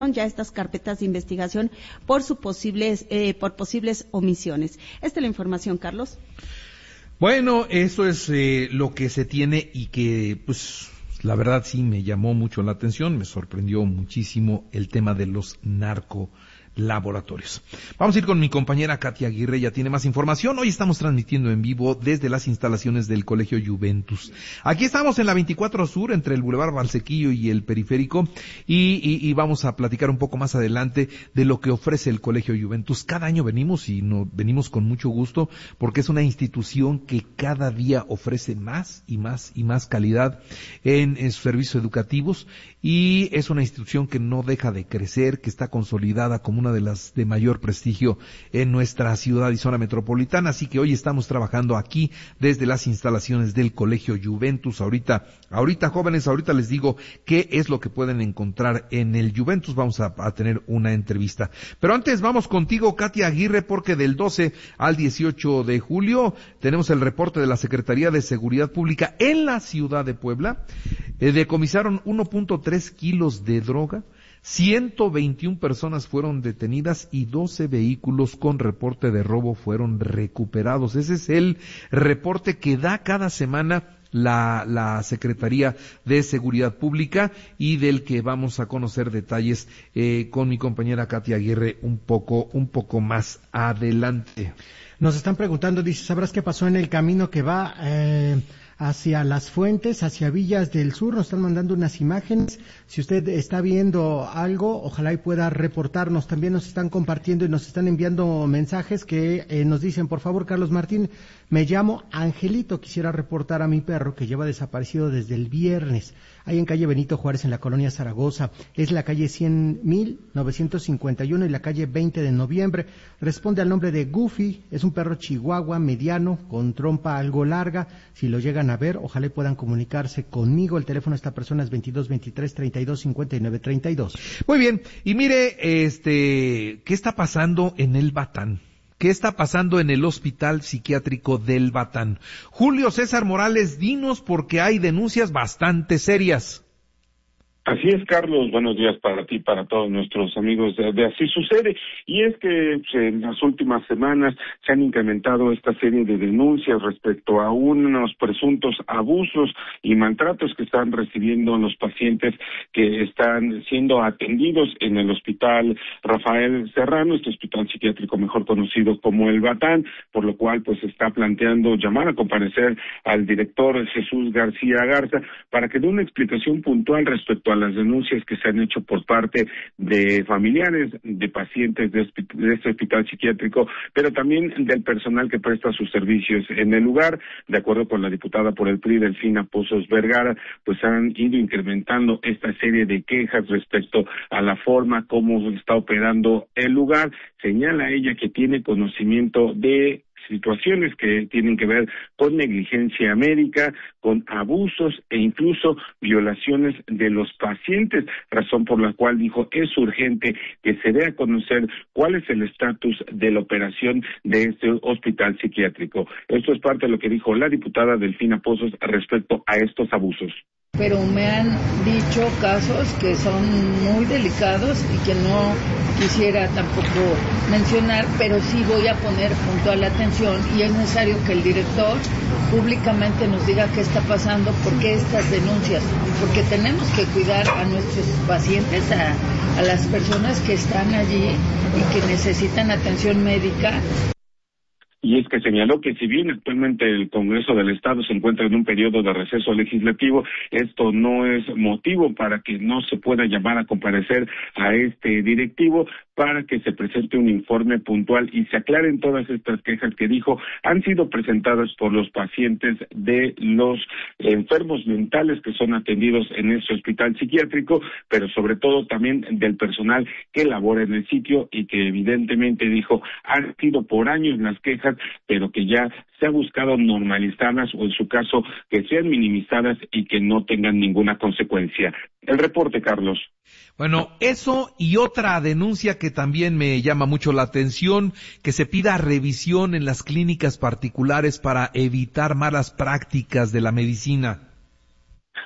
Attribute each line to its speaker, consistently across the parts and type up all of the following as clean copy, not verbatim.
Speaker 1: ya estas carpetas de investigación por posibles omisiones. Esta es la información, Carlos.
Speaker 2: Bueno, eso es lo que se tiene y que, pues, la verdad sí me llamó mucho la atención, me sorprendió muchísimo el tema de los narcolaboratorios. Vamos a ir con mi compañera Katia Aguirre, ya tiene más información. Hoy estamos transmitiendo en vivo desde las instalaciones del Colegio Juventus. Aquí estamos en la 24 Sur, entre el Boulevard Valsequillo y el Periférico, y vamos a platicar un poco más adelante de lo que ofrece el Colegio Juventus. Cada año venimos venimos con mucho gusto, porque es una institución que cada día ofrece más y más y más calidad en sus servicios educativos, y es una institución que no deja de crecer, que está consolidada como una de las de mayor prestigio en nuestra ciudad y zona metropolitana. Así que hoy estamos trabajando aquí desde las instalaciones del Colegio Juventus. Ahorita jóvenes, ahorita les digo qué es lo que pueden encontrar en el Juventus. Vamos a tener una entrevista. Pero antes vamos contigo, Katia Aguirre, porque del 12 al 18 de julio tenemos el reporte de la Secretaría de Seguridad Pública en la ciudad de Puebla. Decomisaron 1.3 kilos de droga, 121 personas fueron detenidas y 12 vehículos con reporte de robo fueron recuperados. Ese es el reporte que da cada semana la Secretaría de Seguridad Pública, y del que vamos a conocer detalles con mi compañera Katia Aguirre un poco más adelante.
Speaker 3: Nos están preguntando, dice, ¿sabrás qué pasó en el camino que va hacia Las Fuentes, hacia Villas del Sur? Nos están mandando unas imágenes. Si usted está viendo algo, ojalá y pueda reportarnos. También nos están compartiendo y nos están enviando mensajes que nos dicen, por favor, Carlos Martín, me llamo Angelito, quisiera reportar a mi perro que lleva desaparecido desde el viernes. Ahí en calle Benito Juárez, en la colonia Zaragoza. Es la calle 100.951 y la calle 20 de noviembre. Responde al nombre de Goofy. Es un perro chihuahua mediano, con trompa algo larga. Si lo llegan a ver, ojalá puedan comunicarse conmigo. El teléfono de esta persona es 2223-3259-32.
Speaker 2: Muy bien. Y mire, ¿qué está pasando en el Batán? ¿Qué está pasando en el Hospital Psiquiátrico del Batán? Julio César Morales, dinos, porque hay denuncias bastante serias.
Speaker 4: Así es, Carlos, buenos días para ti, para todos nuestros amigos de Así Sucede. Y es que en las últimas semanas se han incrementado esta serie de denuncias respecto a unos presuntos abusos y maltratos que están recibiendo los pacientes que están siendo atendidos en el Hospital Rafael Serrano, este hospital psiquiátrico mejor conocido como el Batán, por lo cual pues se está planteando llamar a comparecer al director Jesús García Garza para que dé una explicación puntual respecto a las denuncias que se han hecho por parte de familiares de pacientes de este hospital psiquiátrico, pero también del personal que presta sus servicios en el lugar. De acuerdo con la diputada por el PRI, Delfina Pozos Vergara, pues han ido incrementando esta serie de quejas respecto a la forma como está operando el lugar. Señala ella que tiene conocimiento de situaciones que tienen que ver con negligencia médica, con abusos e incluso violaciones de los pacientes, razón por la cual dijo es urgente que se dé a conocer cuál es el estatus de la operación de este hospital psiquiátrico. Esto es parte de lo que dijo la diputada Delfina Pozos respecto a estos abusos.
Speaker 5: Pero me han dicho casos que son muy delicados y que no quisiera tampoco mencionar, pero sí voy a poner puntual atención y es necesario que el director públicamente nos diga qué está pasando, por qué estas denuncias, porque tenemos que cuidar a nuestros pacientes, a las personas que están allí y que necesitan atención médica.
Speaker 4: Y es que señaló que si bien actualmente el Congreso del Estado se encuentra en un periodo de receso legislativo, esto no es motivo para que no se pueda llamar a comparecer a este directivo para que se presente un informe puntual y se aclaren todas estas quejas que dijo han sido presentadas por los pacientes de los enfermos mentales que son atendidos en este hospital psiquiátrico, pero sobre todo también del personal que labora en el sitio y que evidentemente dijo han sido por años las quejas, pero que ya se ha buscado normalizarlas o en su caso que sean minimizadas y que no tengan ninguna consecuencia. El reporte, Carlos.
Speaker 2: Bueno, eso y otra denuncia que también me llama mucho la atención, que se pida revisión en las clínicas particulares para evitar malas prácticas de la medicina.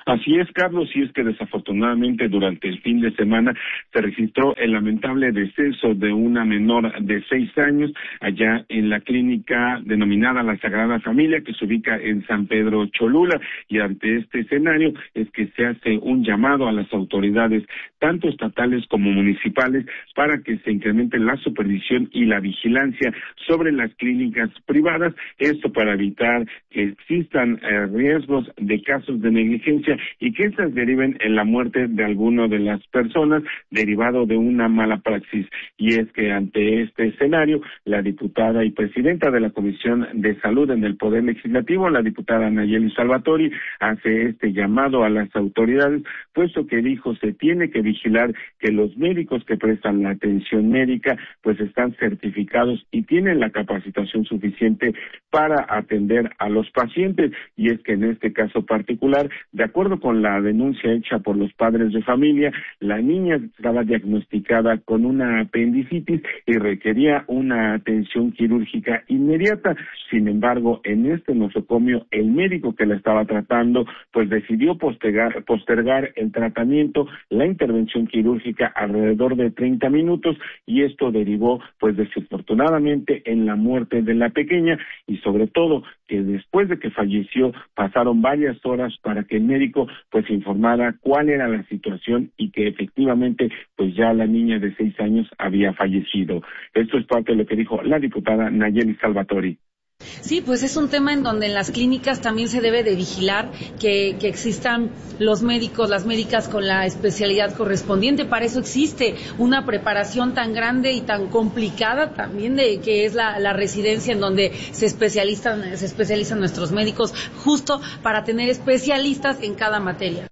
Speaker 4: Así es, Carlos, y es que desafortunadamente durante el fin de semana se registró el lamentable deceso de una menor de 6 años allá en la clínica denominada La Sagrada Familia, que se ubica en San Pedro Cholula, y ante este escenario es que se hace un llamado a las autoridades, tanto estatales como municipales, para que se incremente la supervisión y la vigilancia sobre las clínicas privadas, esto para evitar que existan riesgos de casos de negligencia y que estas deriven en la muerte de alguna de las personas derivado de una mala praxis. Y es que ante este escenario, la diputada y presidenta de la Comisión de Salud en el Poder Legislativo, la diputada Nayeli Salvatori, hace este llamado a las autoridades, puesto que dijo se tiene que vigilar que los médicos que prestan la atención médica pues están certificados y tienen la capacitación suficiente para atender a los pacientes. Y es que en este caso particular, de acuerdo con la denuncia hecha por los padres de familia, la niña estaba diagnosticada con una apendicitis y requería una atención quirúrgica inmediata. Sin embargo, en este nosocomio, el médico que la estaba tratando pues decidió postergar el tratamiento, la intervención quirúrgica alrededor de 30 minutos, y esto derivó pues desafortunadamente en la muerte de la pequeña, y sobre todo que después de que falleció pasaron varias horas para que el médico pues informara cuál era la situación y que efectivamente pues ya la niña de 6 años había fallecido. Esto es parte de lo que dijo la diputada Nayeli Salvatori.
Speaker 6: Sí, pues es un tema en donde en las clínicas también se debe de vigilar que existan los médicos, las médicas con la especialidad correspondiente. Para eso existe una preparación tan grande y tan complicada también de que es la residencia en donde se especializan nuestros médicos, justo para tener especialistas en cada materia.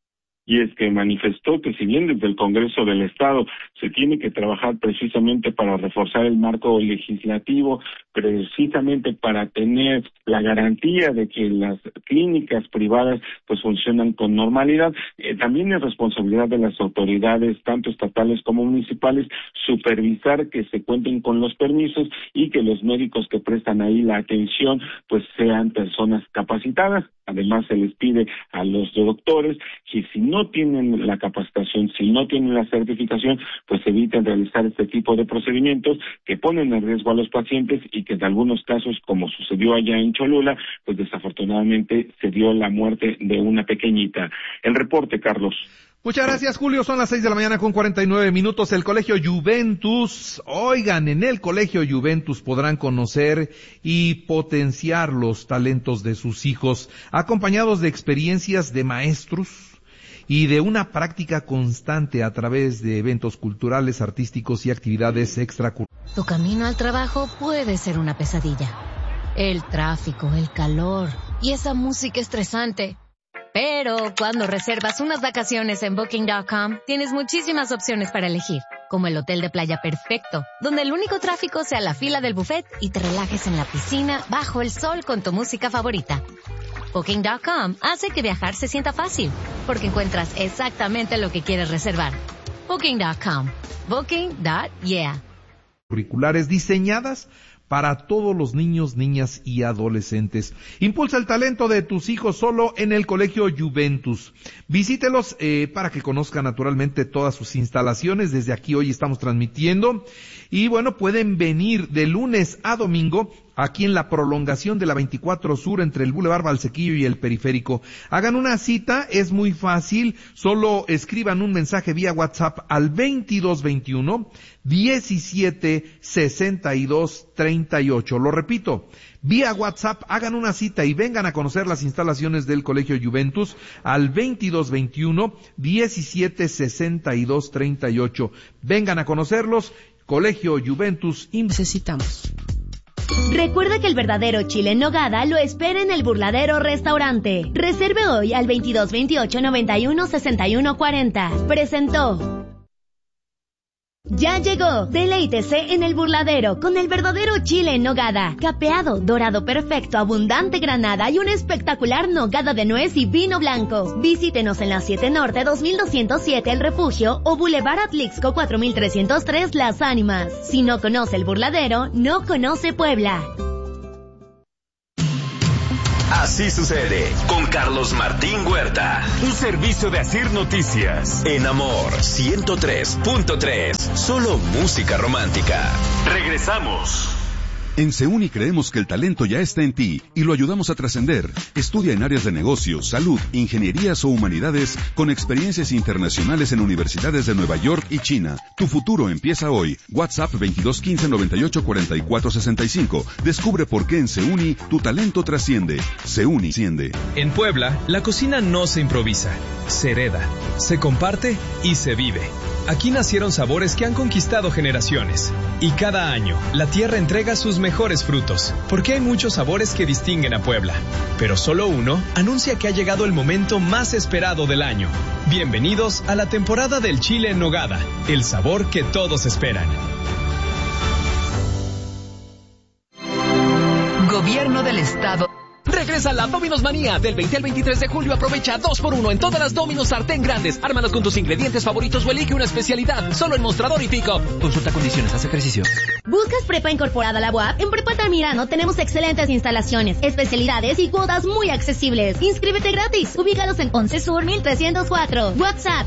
Speaker 4: Y es que manifestó que si bien desde el Congreso del Estado se tiene que trabajar precisamente para reforzar el marco legislativo, precisamente para tener la garantía de que las clínicas privadas pues funcionan con normalidad, también es responsabilidad de las autoridades, tanto estatales como municipales, supervisar que se cuenten con los permisos y que los médicos que prestan ahí la atención pues sean personas capacitadas. Además, se les pide a los doctores que si no tienen la capacitación, si no tienen la certificación, pues eviten realizar este tipo de procedimientos que ponen en riesgo a los pacientes y que en algunos casos, como sucedió allá en Cholula, pues desafortunadamente se dio la muerte de una pequeñita. El reporte, Carlos.
Speaker 2: Muchas gracias, Julio. Son las 6:49 a.m. El Colegio Juventus. Oigan, en el Colegio Juventus podrán conocer y potenciar los talentos de sus hijos, acompañados de experiencias de maestros y de una práctica constante a través de eventos culturales, artísticos y actividades extracurriculares.
Speaker 7: Tu camino al trabajo puede ser una pesadilla. El tráfico, el calor y esa música estresante. Pero cuando reservas unas vacaciones en Booking.com, tienes muchísimas opciones para elegir, como el hotel de playa perfecto, donde el único tráfico sea la fila del buffet y te relajes en la piscina bajo el sol con tu música favorita. Booking.com hace que viajar se sienta fácil, porque encuentras exactamente lo que quieres reservar. Booking.com. Booking.yeah.
Speaker 2: Curriculares diseñadas para todos los niños, niñas y adolescentes. Impulsa el talento de tus hijos solo en el Colegio Juventus. Visítelos para que conozcan naturalmente todas sus instalaciones. Desde aquí hoy estamos transmitiendo. Y bueno, pueden venir de lunes a domingo aquí en la prolongación de la 24 Sur entre el Boulevard Valsequillo y el Periférico. Hagan una cita, es muy fácil, solo escriban un mensaje vía WhatsApp al 2221 17 62 38. Lo repito, vía WhatsApp, hagan una cita y vengan a conocer las instalaciones del Colegio Juventus al 2221 17 62 38. Vengan a conocerlos, Colegio Juventus.
Speaker 8: Necesitamos.
Speaker 9: Recuerda que el verdadero chile en nogada lo espera en el Burladero Restaurante. Reserve hoy al 2228 91 61 40. Presentó. Ya llegó, deleítese en el Burladero con el verdadero chile en nogada, capeado, dorado perfecto, abundante granada y una espectacular nogada de nuez y vino blanco. Visítenos en la 7 Norte 2207 El Refugio o Boulevard Atlixco 4303 Las Ánimas. Si no conoce el Burladero, no conoce Puebla.
Speaker 8: Así sucede con Carlos Martín Huerta.
Speaker 10: Un servicio de Asir Noticias.
Speaker 8: En Amor 103.3. Solo música romántica.
Speaker 10: Regresamos.
Speaker 11: En CEUNI creemos que el talento ya está en ti y lo ayudamos a trascender. Estudia en áreas de negocios, salud, ingenierías o humanidades con experiencias internacionales en universidades de Nueva York y China. Tu futuro empieza hoy. WhatsApp 2215-984465. Descubre por qué en CEUNI tu talento trasciende. CEUNI asciende.
Speaker 12: En Puebla, la cocina no se improvisa, se hereda, se comparte y se vive. Aquí nacieron sabores que han conquistado generaciones. Y cada año, la tierra entrega sus mejores frutos, porque hay muchos sabores que distinguen a Puebla. Pero solo uno anuncia que ha llegado el momento más esperado del año. Bienvenidos a la temporada del chile en nogada, el sabor que todos esperan.
Speaker 13: Gobierno del Estado. Regresa la Domino's Manía. Del 20 al 23 de julio aprovecha 2x1 en todas las Domino's sartén grandes. Ármalas con tus ingredientes favoritos o elige una especialidad. Solo en Mostrador y Pico. Consulta condiciones, haz ejercicio.
Speaker 9: ¿Buscas prepa incorporada a la UAP? En Prepa Altamirano tenemos excelentes instalaciones, especialidades y cuotas muy accesibles. Inscríbete gratis. Ubicados en 11 Sur 1304. WhatsApp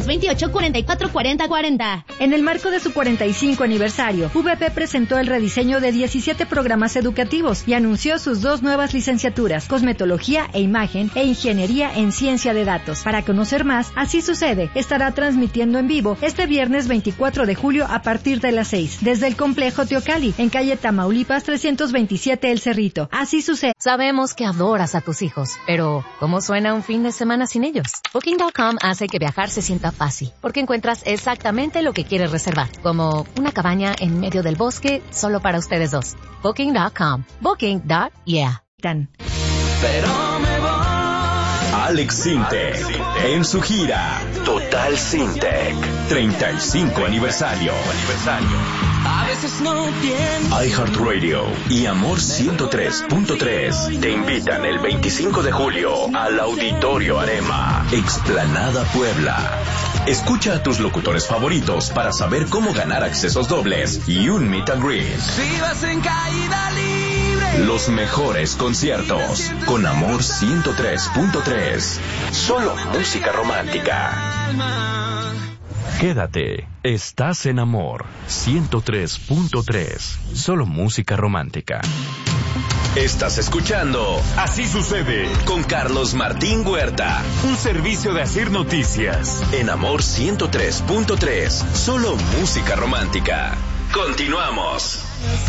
Speaker 9: 2228-444040.
Speaker 14: En el marco de su 45 aniversario, VP presentó el rediseño de 17 programas educativos y anunció sus 2 nuevas licenciaturas, Cosmetología e Imagen e Ingeniería en Ciencia de Datos. Para conocer más, Así Sucede estará transmitiendo en vivo este viernes 24 de julio a partir de las 6, desde el Complejo Teocalli, en calle Tamaulipas 327 El Cerrito. Así Sucede.
Speaker 7: Sabemos que adoras a tus hijos, pero ¿cómo suena un fin de semana sin ellos? Booking.com hace que viajar se sienta fácil, porque encuentras exactamente lo que quieres reservar, como una cabaña en medio del bosque solo para ustedes dos. Booking.com. Booking.yeah.
Speaker 8: Pero me voy. Alex Sintek en su gira Total Sintek 35 aniversario.
Speaker 13: A veces no entiendo.
Speaker 8: iHeartRadio y Amor 103.3 te invitan el 25 de julio al Auditorio Arema, Explanada Puebla. Escucha a tus locutores favoritos para saber cómo ganar accesos dobles y un meet and greet.
Speaker 13: Si vas en caída libre.
Speaker 8: Los mejores conciertos con Amor 103.3. Solo música romántica.
Speaker 10: Quédate, estás en Amor 103.3. Solo música romántica.
Speaker 8: Estás escuchando
Speaker 10: Así Sucede
Speaker 8: con Carlos Martín Huerta.
Speaker 10: Un servicio de Asir Noticias.
Speaker 8: En Amor 103.3. Solo música romántica. Continuamos.